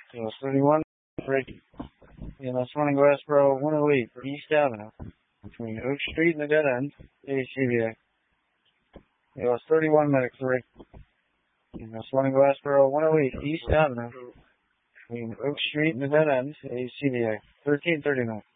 So 31 break. EMS running Westboro 108 East Avenue between Oak Street and the dead end, ACVA. EOS 31 medic 3. EMS running Westboro 108 East Avenue between Oak Street and the dead end, ACVA 1339.